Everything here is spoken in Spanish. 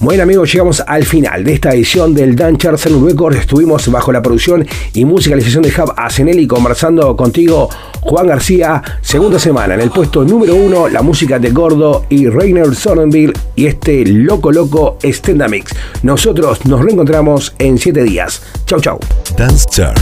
Bueno amigos, llegamos al final de esta edición del Dance Charts en Records. Estuvimos bajo la producción y musicalización de Hub Asenelli, conversando contigo, Juan García. Segunda semana en el puesto número 1, la música de Gordo y Rainer Sonnenville y este Loco Loco Extenda Mix. Nosotros nos reencontramos en 7 días. Chau chau. Dance Charts.